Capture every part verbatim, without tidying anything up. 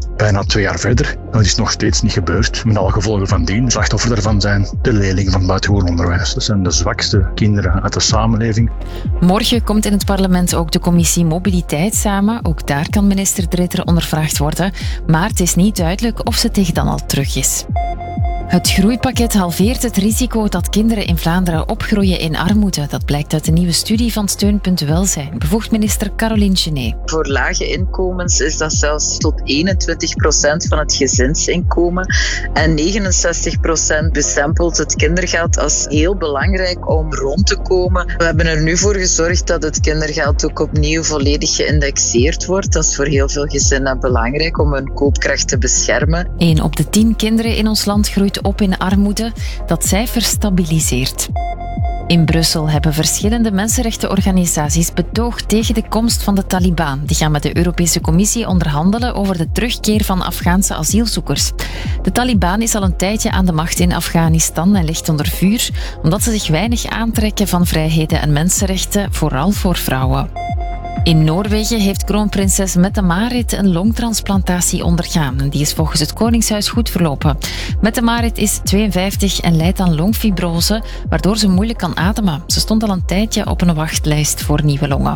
bijna twee jaar verder. Dat is nog steeds niet gebeurd. Met alle gevolgen van dien. Slachtoffer daarvan zijn de leerlingen van buitengewoon onderwijs. Dat zijn de zwakste kinderen uit de samenleving. Morgen komt in het parlement ook de commissie Mobiliteit samen. Ook daar kan minister De Ridder ondervraagd worden. Maar het is niet duidelijk of ze tegen dan al terug is. Het groeipakket halveert het risico dat kinderen in Vlaanderen opgroeien in armoede. Dat blijkt uit een nieuwe studie van Steunpunt Welzijn, bevoegd minister Caroline Genet. Voor lage inkomens is dat zelfs tot eenentwintig procent van het gezinsinkomen. En negenenzestig procent bestempelt het kindergeld als heel belangrijk om rond te komen. We hebben er nu voor gezorgd dat het kindergeld ook opnieuw volledig geïndexeerd wordt. Dat is voor heel veel gezinnen belangrijk om hun koopkracht te beschermen. Een op de tien kinderen in ons land groeit op in armoede. Dat cijfer stabiliseert. In Brussel hebben verschillende mensenrechtenorganisaties betoogd tegen de komst van de Taliban. Die gaan met de Europese Commissie onderhandelen over de terugkeer van Afghaanse asielzoekers. De Taliban is al een tijdje aan de macht in Afghanistan en ligt onder vuur omdat ze zich weinig aantrekken van vrijheden en mensenrechten, vooral voor vrouwen. In Noorwegen heeft kroonprinses Mette-Marit een longtransplantatie ondergaan. Die is volgens het Koningshuis goed verlopen. Mette-Marit is tweeënvijftig en lijdt aan longfibrose, waardoor ze moeilijk kan ademen. Ze stond al een tijdje op een wachtlijst voor nieuwe longen.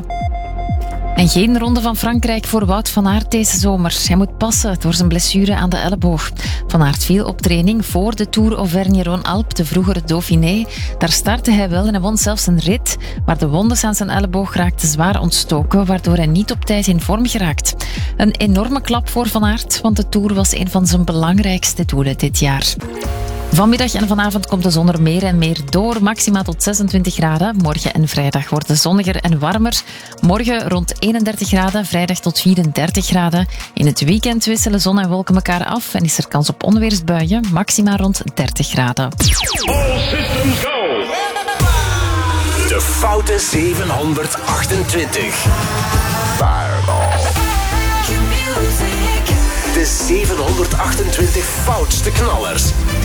En geen ronde van Frankrijk voor Wout van Aert deze zomer. Hij moet passen door zijn blessure aan de elleboog. Van Aert viel op training voor de Tour Auvergne-Rhône-Alpes, de vroegere Dauphiné. Daar startte hij wel en hij won zelfs een rit. Maar de wondes aan zijn elleboog raakten zwaar ontstoken, waardoor hij niet op tijd in vorm geraakt. Een enorme klap voor Van Aert, want de Tour was een van zijn belangrijkste doelen dit jaar. Vanmiddag en vanavond komt de zon er meer en meer door. Maxima tot zesentwintig graden. Morgen en vrijdag wordt het zonniger en warmer. Morgen rond eenendertig graden, vrijdag tot vierendertig graden. In het weekend wisselen zon en wolken elkaar af en is er kans op onweersbuien. Maxima rond dertig graden. All systems go! De foute zevenhonderdachtentwintig. Fireball. De zevenhonderdachtentwintig foutste knallers